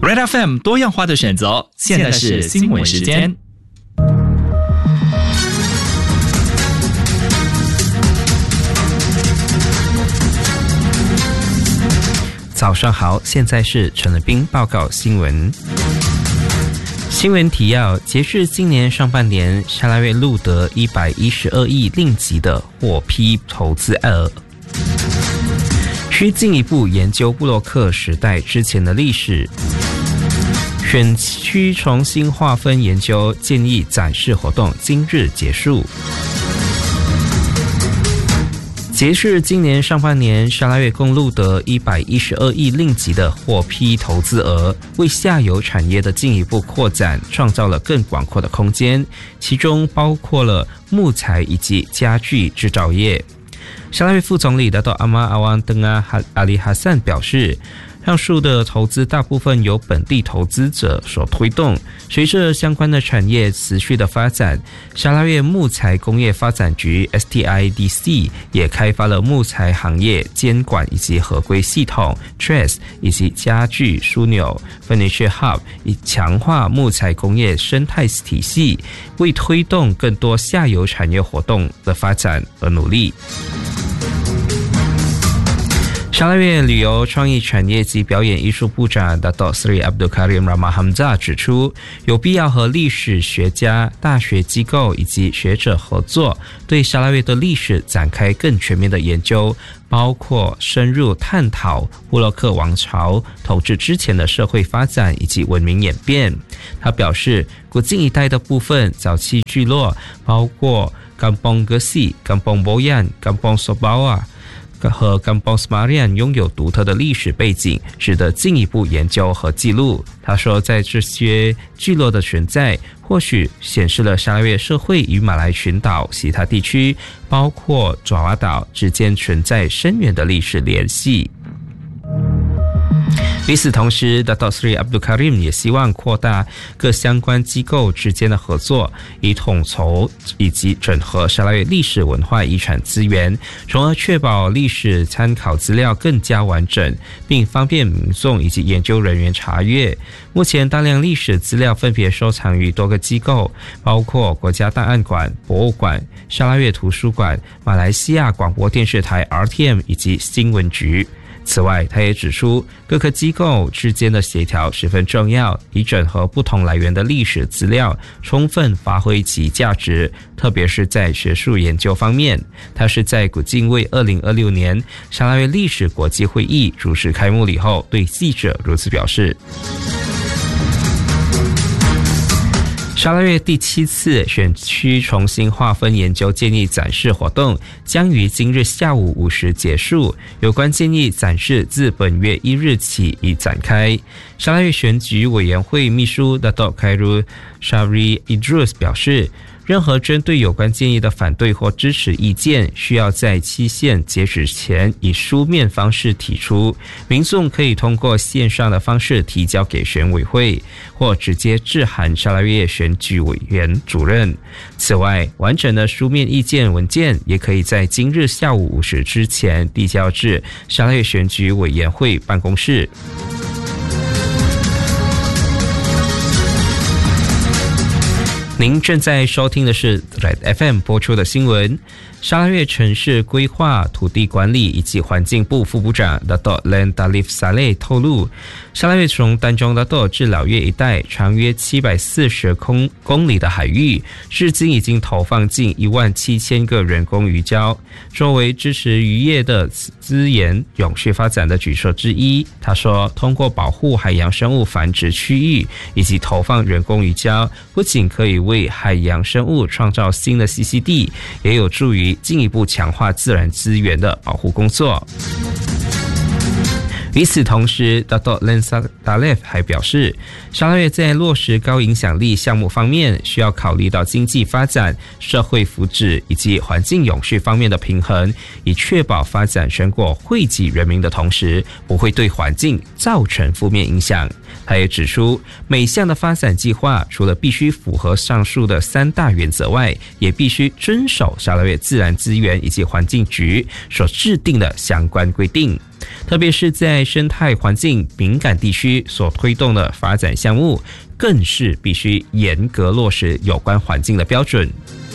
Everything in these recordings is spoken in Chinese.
Red FM 多样化的选择，现在是新闻时间。 早上好，现在是陈乐彬报告新闻。新闻提要：截至今年上半年，沙拉越录得112亿令吉的获批投资额。需进一步研究布洛克时代之前的历史。选区重新划分研究建议展示活动今日结束。截至今年上半年，沙拉越共录得112亿令吉的获批投资额，为下游产业的进一步扩展创造了更广阔的空间，其中包括了木材以及家具制造业。沙拉越副总理Dato' Amar Awang Tengah Ali Hassan 表示，上述的投资大部分由本地投资者所推动。随着相关的产业持续的发展，沙拉越木材工业发展局 STIDC 也开发了木材行业监管以及合规系统 TRACE 以及家具枢纽 Furniture Hub， 以强化木材工业生态体系，为推动更多下游产业活动的发展而努力。沙拉越旅游创意产业及表演艺术部长 Dato' Sri Abdul Karim Rama Hamzah 指出，有必要和历史学家、大学机构以及学者合作，对沙拉越的历史展开更全面的研究，包括深入探讨布洛克王朝统治之前的社会发展以及文明演变。他表示，古晋一带的部分早期聚落包括 Kampung Gesi、Kampung Boyan、Kampung Sobawa和 Kampung Semarian 拥有独特的历史背景，值得进一步研究和记录。他说，在这些聚落的存在，或许显示了沙拉越社会与马来群岛其他地区，包括爪哇岛之间存在深远的历史联系。与此同时 Dato' Sri Abdul Karim 也希望扩大各相关机构之间的合作，以统筹以及整合沙拉越历史文化遗产资源，从而确保历史参考资料更加完整，并方便民众以及研究人员查阅。目前大量历史资料分别收藏于多个机构，包括国家档案馆、博物馆、沙拉越图书馆、马来西亚广播电视台 RTM 以及新闻局。此外，他也指出，各个机构之间的协调十分重要，以整合不同来源的历史资料，充分发挥其价值，特别是在学术研究方面。他是在古晋为2026年沙拉越历史国际会议主持开幕礼后，对记者如此表示。沙拉越第7次选区重新划分研究建议展示活动将于今日下午5时结束，有关建议展示自本月1日起已展开。沙拉越选举委员会秘书 Dato' Khairul Shafri Idrus 表示，任何针对有关建议的反对或支持意见，需要在期限截止前以书面方式提出。民众可以通过线上的方式提交给选委会，或直接致函沙拉越选举委员主任。此外，完整的书面意见文件也可以在今日下午5时之前递交至沙拉越选举委员会办公室。您正在收听的是 Red FM 播出的新闻。沙拉越城市规划、土地管理以及环境部副部长 Dato' Len Talif Saleh 透露，沙拉越从丹中Dato'至老越一带长约740公里的海域，至今已经投放近17000个人工鱼礁，作为支持渔业的资源永续发展的举措之一。他说，通过保护海洋生物繁殖区域以及投放人工鱼礁，不仅可以为海洋生物创造新的栖息地，也有助于进一步强化自然资源的保护工作。与此同时 Dato' Len Talif 还表示，沙拉越在落实高影响力项目方面，需要考虑到经济发展、社会福祉以及环境永续方面的平衡，以确保发展成果惠及人民的同时，不会对环境造成负面影响。他也指出，每项的发展计划除了必须符合上述的3大原则外，也必须遵守沙拉越自然资源以及环境局所制定的相关规定。 特别是在生态环境敏感地区所推动的发展项目，更是必须严格落实有关环境的标准。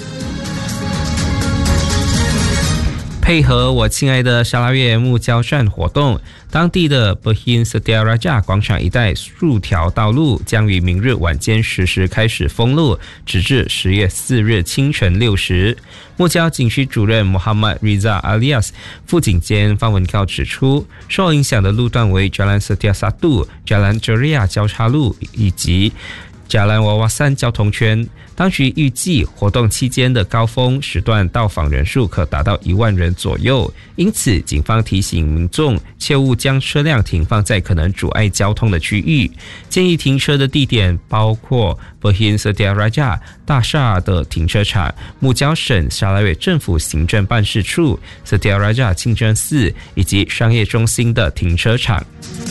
配合我亲爱的沙拉越木交站活动，当地的 Berhin Setia Raja 广场一带数条道路将于明日晚间10时开始封路，直至10月4日清晨6时。木交景区主任 Muhammad Riza Alias 副警监方文告指出，受影响的路段为 Jalan Setia 1、Jalan Jeria 交叉路以及Jalan Wawasan 交通圈。当局预计活动期间的高峰时段到访人数可达到1万人左右，因此警方提醒民众切勿将车辆停放在可能阻碍交通的区域，建议停车的地点包括 Berhin Setia Raja 大厦的停车场、木交省沙拉越政府行政办事处、Setia Raja 清真寺以及商业中心的停车场。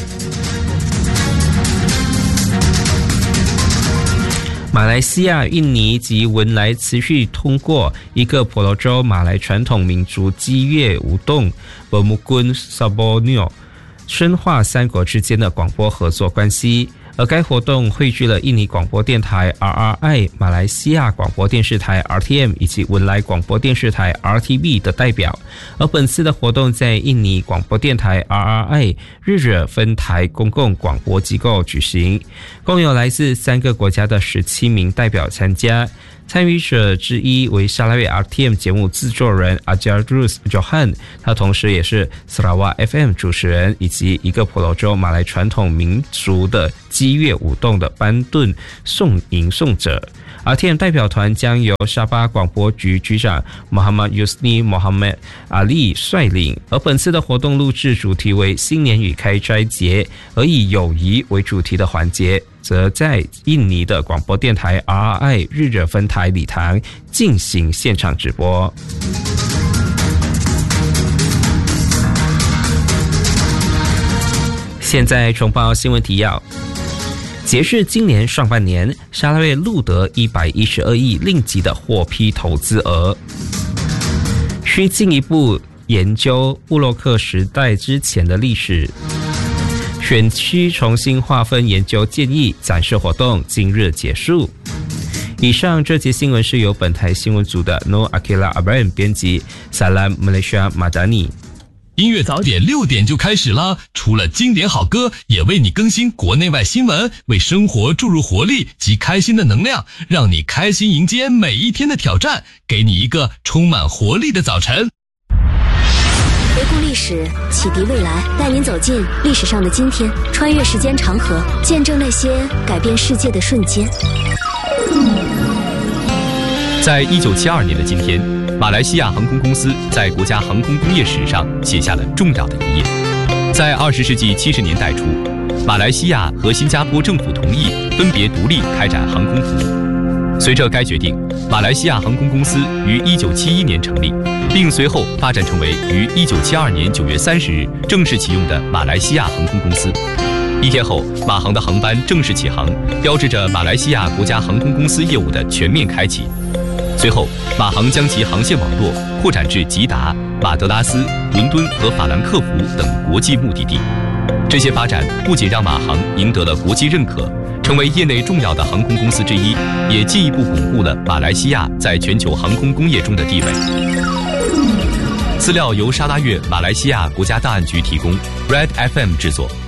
马来西亚、印尼及文莱持续通过一个婆罗洲马来传统民族击乐舞动 Bermukun Saborneo， 深化三国之间的广播合作关系。而该活动汇聚了印尼广播电台 RRI、 马来西亚广播电视台 RTM 以及文莱广播电视台 RTB 的代表。而本次的活动在印尼广播电台 RRI 日惹分台公共广播机构举行，共有来自3个国家的17名代表参加。参与者之一为沙拉越 RTM 节目制作人 Ajarus Johan， 他同时也是 Sarawak FM 主持人，以及一个婆罗洲马来传统民族的击乐舞动的班顿颂吟诵者。RTM 代表团将由沙巴广播局局长 Muhammad Yusni Muhammad Ali 率领，而本次的活动录制主题为新年与开斋节，而以友谊为主题的环节则在印尼的广播电台 RRI 日惹分台礼堂进行现场直播。现在重报新闻提要。截至今年上半年，沙拉越录得112亿令吉的获批投资额。需进一步研究布洛克时代之前的历史。选区重新划分研究建议展示活动今日结束。以上这节新闻是由本台新闻组的 Noor Akila Abraham 编辑。Salam Malaysia Madani。 音乐早点6点就开始啦！除了经典好歌，也为你更新国内外新闻，为生活注入活力及开心的能量，让你开心迎接每一天的挑战，给你一个充满活力的早晨。 回顾历史，启迪未来，带您走进历史上的今天，穿越时间长河，见证那些改变世界的瞬间。 在1972年的今天，马来西亚航空公司在国家航空工业史上写下了重要的一页。在20世纪70年代初，马来西亚和新加坡政府同意分别独立开展航空服务。随着该决定，马来西亚航空公司于1971年成立，并随后发展成为于1972年9月30日正式启用的马来西亚航空公司。1天后，马航的航班正式起航，标志着马来西亚国家航空公司业务的全面开启。随后，马航将其航线网络扩展至吉达、马德拉斯、伦敦和法兰克福等国际目的地。这些发展不仅让马航赢得了国际认可，成为业内重要的航空公司之一，也进一步巩固了马来西亚在全球航空工业中的地位。资料由沙拉越马来西亚国家档案局提供 ，Red FM 制作。